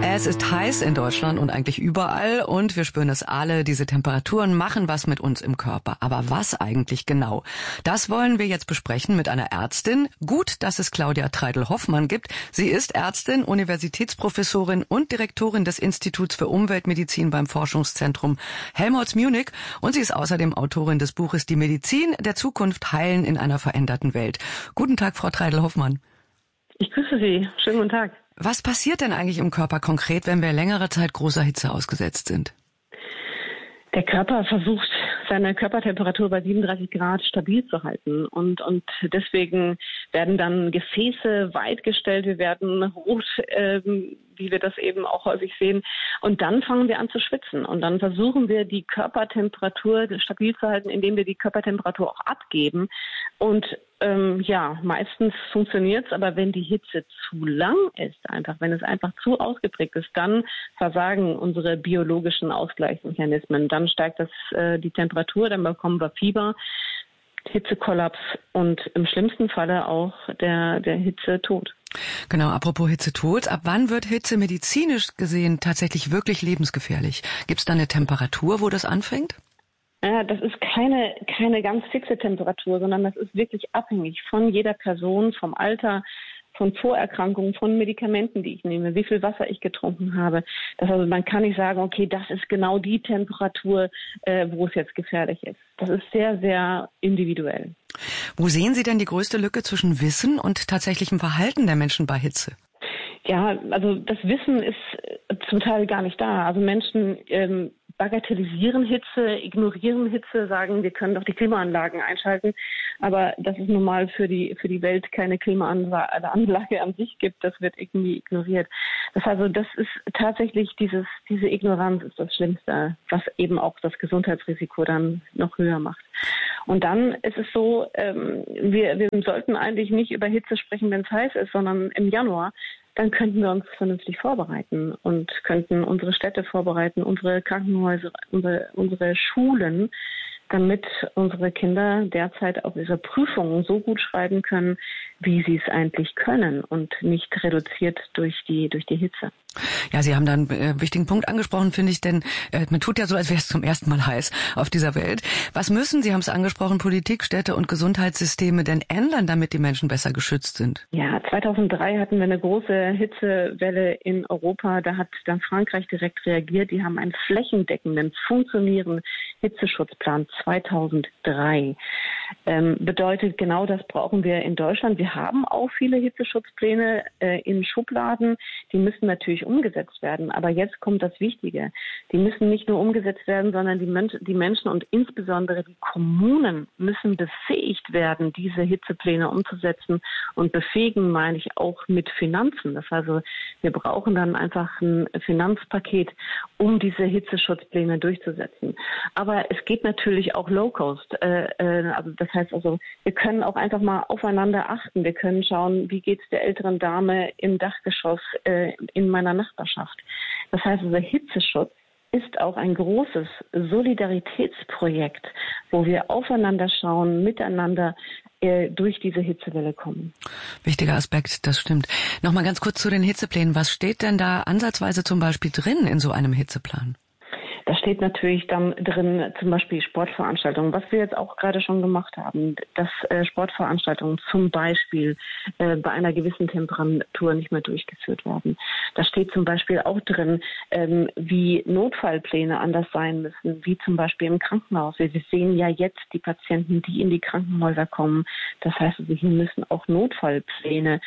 Es ist heiß in Deutschland und eigentlich überall und wir spüren es alle. Diese Temperaturen machen was mit uns im Körper. Aber was eigentlich genau? Das wollen wir jetzt besprechen mit einer Ärztin. Gut, dass es Claudia Treidel-Hoffmann gibt. Sie ist Ärztin, Universitätsprofessorin und Direktorin des Instituts für Umweltmedizin beim Forschungszentrum Helmholtz Munich. Und sie ist außerdem Autorin des Buches Die Medizin der Zukunft heilen in einer veränderten Welt. Guten Tag, Frau Treidel-Hoffmann. Ich grüße Sie. Schönen guten Tag. Was passiert denn eigentlich im Körper konkret, wenn wir längere Zeit großer Hitze ausgesetzt sind? Der Körper versucht, seine Körpertemperatur bei 37 Grad stabil zu halten. Und deswegen werden dann Gefäße weitgestellt. Wir werden rot, wie wir das eben auch häufig sehen. Und dann fangen wir an zu schwitzen. Und dann versuchen wir, die Körpertemperatur stabil zu halten, indem wir die Körpertemperatur auch abgeben. Und meistens funktioniert's, aber wenn die Hitze zu lang ist, wenn es einfach zu ausgeprägt ist, dann versagen unsere biologischen Ausgleichsmechanismen. Dann steigt die Temperatur, dann bekommen wir Fieber, Hitzekollaps und im schlimmsten Falle auch der Hitzetod. Genau, apropos Hitzetod. Ab wann wird Hitze medizinisch gesehen tatsächlich wirklich lebensgefährlich? Gibt es da eine Temperatur, wo das anfängt? Ja, das ist keine ganz fixe Temperatur, sondern das ist wirklich abhängig von jeder Person, vom Alter, von Vorerkrankungen, von Medikamenten, die ich nehme, wie viel Wasser ich getrunken habe. Man kann nicht sagen, okay, das ist genau die Temperatur, wo es jetzt gefährlich ist. Das ist sehr, sehr individuell. Wo sehen Sie denn die größte Lücke zwischen Wissen und tatsächlichem Verhalten der Menschen bei Hitze? Ja, also das Wissen ist zum Teil gar nicht da. Also Menschen bagatellisieren Hitze, ignorieren Hitze, sagen, wir können doch die Klimaanlagen einschalten. Aber dass es normal für die Welt keine Klimaanlage an sich gibt, das wird irgendwie ignoriert. Das ist tatsächlich diese Ignoranz ist das Schlimmste, was eben auch das Gesundheitsrisiko dann noch höher macht. Und dann ist es so, wir sollten eigentlich nicht über Hitze sprechen, wenn es heiß ist, sondern im Januar. Dann könnten wir uns vernünftig vorbereiten und könnten unsere Städte vorbereiten, unsere Krankenhäuser, unsere Schulen, damit unsere Kinder derzeit auch ihre Prüfungen so gut schreiben können, wie sie es eigentlich können und nicht reduziert durch die Hitze. Ja, Sie haben da einen wichtigen Punkt angesprochen, finde ich, denn man tut ja so, als wäre es zum ersten Mal heiß auf dieser Welt. Was müssen, Sie haben es angesprochen, Politik, Städte und Gesundheitssysteme denn ändern, damit die Menschen besser geschützt sind? Ja, 2003 hatten wir eine große Hitzewelle in Europa. Da hat dann Frankreich direkt reagiert. Die haben einen flächendeckenden, funktionierenden Hitzeschutzplan 2003. Bedeutet, genau das brauchen wir in Deutschland. Wir haben auch viele Hitzeschutzpläne in Schubladen. Die müssen natürlich umgesetzt werden. Aber jetzt kommt das Wichtige. Die müssen nicht nur umgesetzt werden, sondern die Menschen und insbesondere die Kommunen müssen befähigt werden, diese Hitzepläne umzusetzen. Und befähigen meine ich auch mit Finanzen. Das heißt, wir brauchen dann einfach ein Finanzpaket, um diese Hitzeschutzpläne durchzusetzen. Aber es geht natürlich auch low-cost. Das heißt also, wir können auch einfach mal aufeinander achten. Wir können schauen, wie geht es der älteren Dame im Dachgeschoss in meiner Nachbarschaft. Das heißt also, Hitzeschutz ist auch ein großes Solidaritätsprojekt, wo wir aufeinander schauen, miteinander durch diese Hitzewelle kommen. Wichtiger Aspekt, das stimmt. Nochmal ganz kurz zu den Hitzeplänen. Was steht denn da ansatzweise zum Beispiel drin in so einem Hitzeplan? Da steht natürlich dann drin zum Beispiel Sportveranstaltungen, was wir jetzt auch gerade schon gemacht haben, dass Sportveranstaltungen zum Beispiel bei einer gewissen Temperatur nicht mehr durchgeführt werden. Da steht zum Beispiel auch drin, wie Notfallpläne anders sein müssen, wie zum Beispiel im Krankenhaus. Wir sehen ja jetzt die Patienten, die in die Krankenhäuser kommen. Das heißt, also hier müssen auch Notfallpläne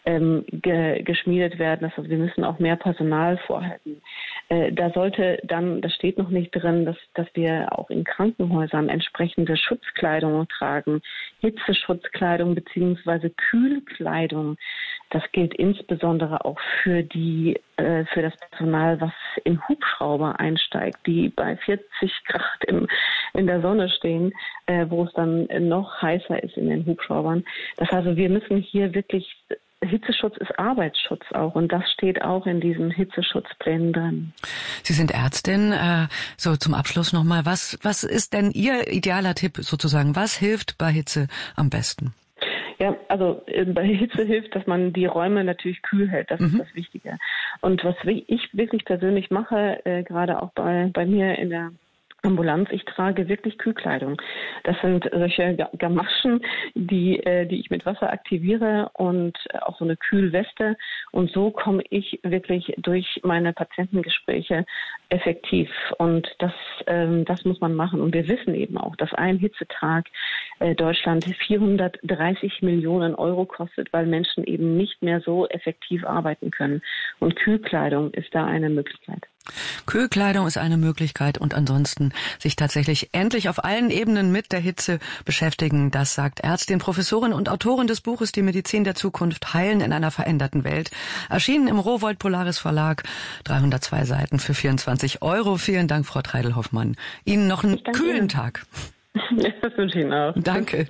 geschmiedet werden. Das heißt, wir müssen auch mehr Personal vorhalten. Da steht noch nicht drin, dass wir auch in Krankenhäusern entsprechende Schutzkleidung tragen, Hitzeschutzkleidung bzw. Kühlkleidung. Das gilt insbesondere auch für das Personal, was in Hubschrauber einsteigt, die bei 40 Grad in der Sonne stehen, wo es dann noch heißer ist in den Hubschraubern. Das heißt, wir müssen hier wirklich Hitzeschutz ist Arbeitsschutz auch und das steht auch in diesen Hitzeschutzplänen drin. Sie sind Ärztin. So zum Abschluss nochmal, was ist denn Ihr idealer Tipp sozusagen? Was hilft bei Hitze am besten? Ja, also bei Hitze hilft, dass man die Räume natürlich kühl hält. Das ist das Wichtige. Und was ich wirklich persönlich mache, gerade auch bei mir in der Ambulanz, ich trage wirklich Kühlkleidung. Das sind solche Gamaschen, die ich mit Wasser aktiviere und auch so eine Kühlweste. Und so komme ich wirklich durch meine Patientengespräche effektiv. Und das muss man machen. Und wir wissen eben auch, dass ein Hitzetag Deutschland 430 Millionen Euro kostet, weil Menschen eben nicht mehr so effektiv arbeiten können. Und Kühlkleidung ist da eine Möglichkeit. Kühlkleidung ist eine Möglichkeit und ansonsten sich tatsächlich endlich auf allen Ebenen mit der Hitze beschäftigen. Das sagt Ärztin, Professorin und Autorin des Buches Die Medizin der Zukunft, Heilen in einer veränderten Welt. Erschienen im Rowohlt Polaris Verlag, 302 Seiten für 24 €. Vielen Dank, Frau Treidel-Hoffmann. Ihnen noch einen kühlen Tag. Ja, das wünsche ich Ihnen auch. Danke.